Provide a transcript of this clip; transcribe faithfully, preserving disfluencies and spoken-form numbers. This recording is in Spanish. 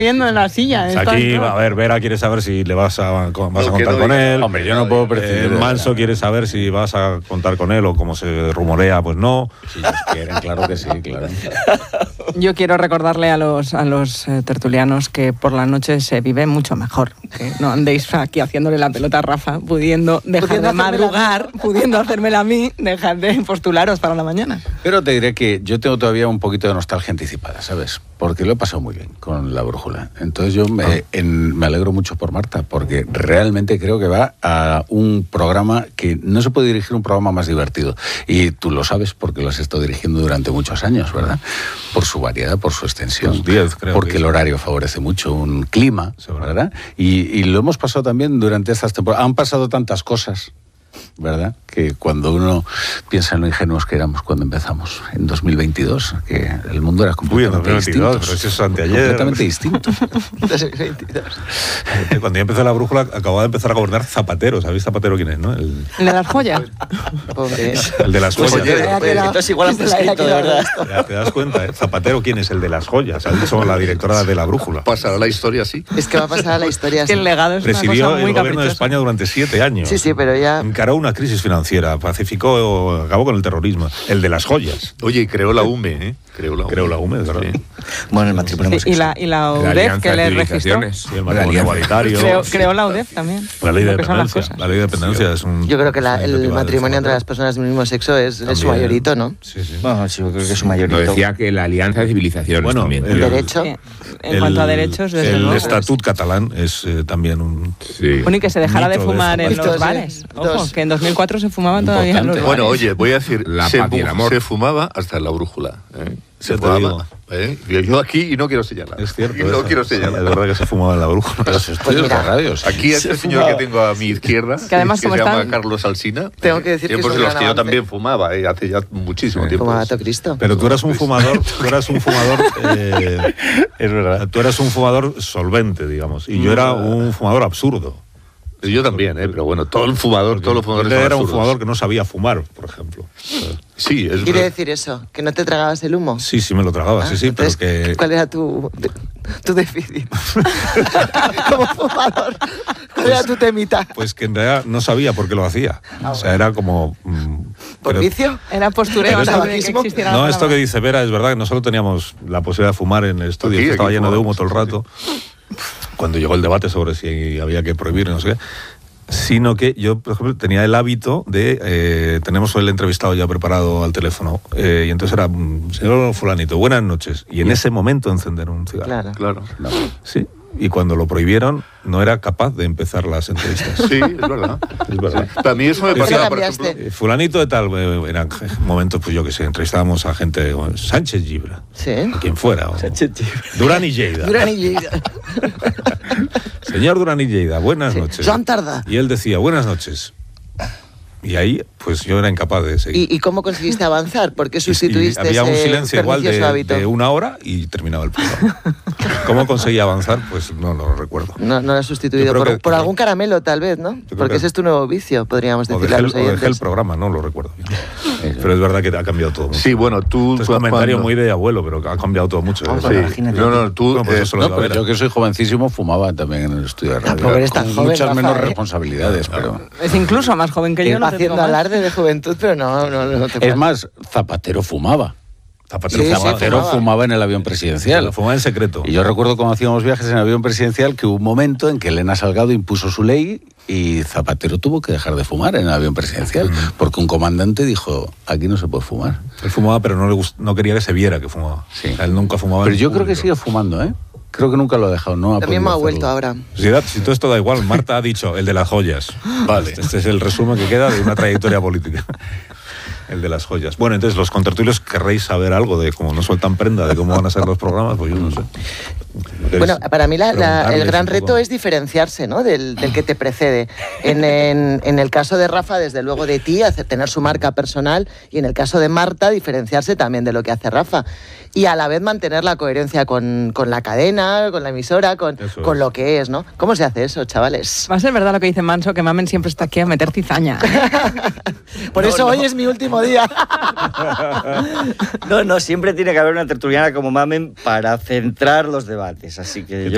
viendo en la silla. Pues aquí, a ver, Vera quiere saber si le vas a, vas a contar con él. Hombre, yo no puedo prescindir. Eh, Manso quiere saber si vas a contar con él o como se rumorea, pues no. Si ellos quieren, claro que sí, claro. Yo quiero recordarle a los, a los eh, tertulianos que por la noche se vive mucho mejor. Que no andéis aquí haciéndole la pelota a Rafa, pudiendo dejar Pudiendo de madrugar, pudiendo hacérmela a mí, dejar de postularos para la mañana. Pero te diré que yo tengo todavía un poquito de nostalgia anticipada, ¿sabes? Porque lo he pasado muy bien con La Brújula. Entonces yo me, ah. en, me alegro mucho por Marta, porque realmente creo que va a un programa que no se puede dirigir un programa más divertido. Y tú lo sabes porque lo has estado dirigiendo durante muchos años, ¿verdad? Por su variedad, por su extensión. Pues diez, creo. Porque el horario favorece mucho un clima, ¿verdad? Y, y lo hemos pasado también durante estas temporadas. Han pasado tantas cosas, ¿verdad? Que cuando uno piensa en lo ingenuos que éramos cuando empezamos, en dos mil veintidós, que el mundo era completamente Uy, en dos mil veintidós, distinto. pero eso es anteayer. Completamente distinto. dos mil veintidós. Cuando yo empecé La Brújula, acababa de empezar a gobernar Zapatero. ¿Sabéis Zapatero quién es, no? El, ¿El de las joyas? Pobre. el de las joyas. Oye, pues, entonces igual han prescrito, de verdad. Ya te das cuenta, ¿eh? Zapatero, ¿quién es? El de las joyas. Ha dicho la directora de La Brújula. Pasará la historia así. Es que va a pasar a la historia así. Que el legado es una Presidió cosa muy el gobierno de caprichosa. España durante siete años. Sí, sí, pero ya... Encaró una crisis financiera, pacificó, acabó con el terrorismo. El de las joyas. Oye, y creó la U M E, ¿eh? Creó la U M E. Creó la U M E, de verdad. Sí. Bueno, el matrimonio Sí, y la, y la U D E F que le registró. Sí, el matrimonio igualitario. Creó, creó la U D E F también. La ley de Lo que son las dependencia. cosas. La ley de dependencia es un... Yo creo que la- es una el iniciativa de matrimonio entre Zapatero. las personas del mismo sexo es, es su También. mayorito, ¿no? Sí, sí. Bueno, sí, yo creo que es un No, mayorito. decía que la Alianza de Civilizaciones Bueno, también. el- Derecho. Sí. En cuanto a derechos, desde el luego. estatut catalán es eh, también un... Sí. Bueno, y que se dejara de Mito de fumar en Zapatero. los Mito, sí. bares. Ojo, Dos. que en dos mil cuatro se fumaban todavía en los Importante. bares. Bueno, oye, voy a decir, La se, paz y el fu- amor. se fumaba hasta en La Brújula. ¿eh? Se Ya te fumaba. digo. ¿eh? Yo aquí y no quiero señalar. Es cierto. Y no eso. quiero Sí, señalar. de verdad que se fumaba en La Brújula. Los estudios mira, de radios. Aquí este señor que tengo a mi izquierda, Que además, que como se llama están- Carlos Alsina, Tengo que decir que tiempos es en un los gran que yo avance. también fumaba, eh, hace ya muchísimo tiempo. Como Gato Cristo. Pero tú eras un fumador, tú eras un fumador, eh, es verdad. Tú eras un fumador solvente, digamos, y yo era un fumador absurdo. Yo también, eh, pero bueno, todo el fumador, todos los fumadores Él son era un absurdos. fumador que no sabía fumar, por ejemplo. Sí, es ¿Quiere verdad. decir eso? ¿Que no te tragabas el humo? Sí, sí me lo tragaba, Ah, sí, sí, pero entonces, que... ¿cuál era tu, tu déficit? Como fumador. ¿Cuál era tu temita? Pues que en realidad no sabía por qué lo hacía. O sea, era como... mm, ¿Por pero- vicio? Era postureo Pero antes esto- de que existiera la No, esto palabra. que dice Vera es verdad que no solo teníamos la posibilidad de fumar en el estudio, Aquí, que estaba aquí lleno de humo fumamos, todo el rato, cuando llegó el debate sobre si había que prohibir, no sé qué, sino que yo, por ejemplo, tenía el hábito de... Eh, tenemos el entrevistado ya preparado al teléfono, eh, y entonces era, mm, señor fulanito, buenas noches, y en ese momento encender un cigarro. Claro. Claro. Sí, y cuando lo prohibieron no era capaz de empezar las entrevistas. Sí, es verdad. Es verdad. Sí. A mí eso me ¿Por qué pasaba, por cambiaste? ejemplo... Eh, Fulanito de tal, eh, eran momentos, pues yo que sé, entrevistábamos a gente, o Sánchez Gibra, Sí. a quien fuera, o Durán y Lleida. Durán y Lleida. Señor Durán y Lleida, buenas Sí. noches. Joan Tardá. Y él decía, buenas noches. Y ahí, pues yo era incapaz de seguir. ¿Y, y cómo conseguiste avanzar? ¿Por qué Y- y sustituiste había un ese silencio igual de, pernicioso hábito? de una hora y terminaba el programa. ¿Cómo conseguí avanzar? Pues no lo recuerdo. No, no lo has Yo sustituido creo por, que- por que- algún caramelo, tal vez, ¿no? creo Porque que- ese es tu nuevo vicio, podríamos O decirle dejé, a el, los o dejé el oyentes. programa, no lo recuerdo bien. Pero es verdad que ha cambiado todo mucho. Sí, bueno, tú... Esto es cu- un comentario cuando- muy de abuelo, pero ha cambiado todo mucho. Ah, ¿eh? Sí. Imagínate. No, no, tú... Bueno, pues eh, eso lo No, iba a pero ver. yo que soy jovencísimo fumaba también en el estudio de radio. Tampoco eres tan Con joven, muchas Rafa, menos ¿eh? responsabilidades, pero... Es incluso más joven que yo. No te digo Haciendo más. alarde de juventud, pero no, no, no te Es pases. más, Zapatero fumaba. Zapatero Sí, sí, fumaba. Zapatero fumaba. fumaba en el avión presidencial. Lo fumaba en secreto. Y yo recuerdo cuando hacíamos viajes en avión presidencial que hubo un momento en que Elena Salgado impuso su ley y Zapatero tuvo que dejar de fumar en el avión presidencial porque un comandante dijo, aquí no se puede fumar. Él fumaba, pero no, le gust- no quería que se viera que fumaba. Sí. O sea, él nunca fumaba. Pero en yo creo que público. sigue fumando, ¿eh? Creo que nunca lo ha dejado, ¿no? Ha También me podido ha vuelto hacerlo. ahora. Si, da- si todo esto da igual, Marta ha dicho el de las joyas. Vale. Este es el resumen que queda de una trayectoria política. El de las joyas. Bueno, entonces los contertulios querréis saber algo de cómo no sueltan prenda, de cómo van a ser los programas, pues yo no sé. Bueno, para mí la- la- el Preguntarles gran un poco. reto es diferenciarse, ¿no? del, del que te precede. En, en- en el caso de Rafa, desde luego de ti, hacer, tener su marca personal, y en el caso de Marta, diferenciarse también de lo que hace Rafa. Y a la vez mantener la coherencia con, con la cadena, con la emisora, con, Eso con es. lo que es, ¿no? ¿Cómo se hace eso, chavales? Va a ser verdad lo que dice Manso, que Mamen siempre está aquí a meter cizaña. Por eso hoy es mi último día. No, no, siempre tiene que haber una tertuliana como Mamen para centrar los debates. Así que Que yo